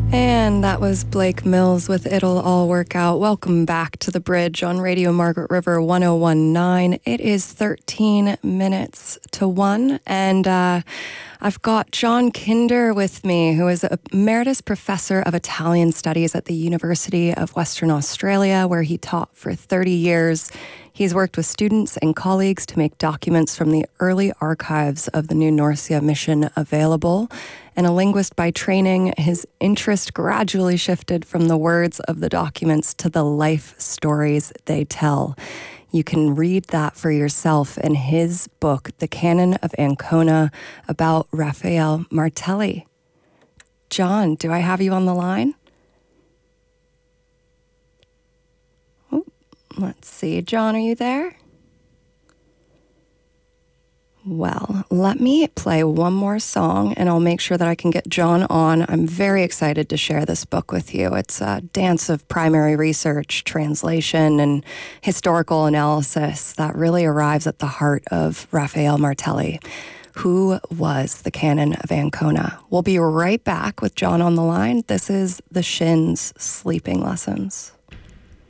And that was Blake Mills with It'll All Work Out. Welcome back to The Bridge on Radio Margaret River 1019. It is 13 minutes to 1, and I've got John Kinder with me, who is a emeritus professor of Italian studies at the University of Western Australia, where he taught for 30 years. He's worked with students and colleagues to make documents from the early archives of the New Norcia mission available. And a linguist by training, his interest gradually shifted from the words of the documents to the life stories they tell. You can read that for yourself in his book, The Canon of Ancona, about Raphael Martelli. John, do I have you on the line? Oh, let's see. John, are you there? Well, let me play one more song and I'll make sure that I can get John on. I'm very excited to share this book with you. It's a dance of primary research, translation, and historical analysis that really arrives at the heart of Raphael Martelli. Who was the Canon of Ancona? We'll be right back with John on the line. This is the Shins Sleeping Lessons.